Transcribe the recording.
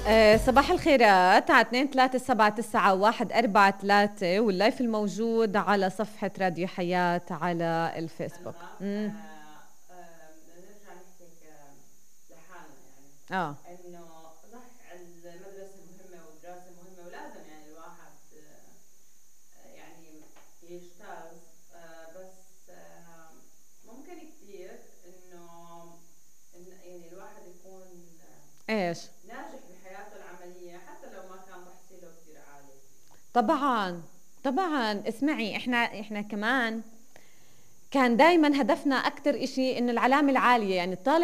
صباح الخيرات على 2379143 واللايف الموجود على صفحة راديو حياة على الفيسبوك. بدنا نرجع نحكي لحالنا يعني اه انه صح المدرسة مهمة والدراسة مهمة ولازم يعني الواحد يعني يجتاز بس ممكن كتير انه يعني الواحد يكون ايش ناجح بحياته العملية حتى لو ما كان تحصيله كتير عالي. طبعا طبعا اسمعي، احنا كمان كان دايما هدفنا اكتر اشي انه العلامة العالية، يعني الطالب